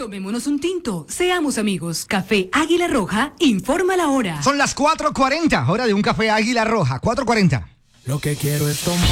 Tomémonos un tinto, seamos amigos. Café Águila Roja, informa la hora. Son las 4:40, hora de un café Águila Roja, 4:40. Lo que quiero es tomar.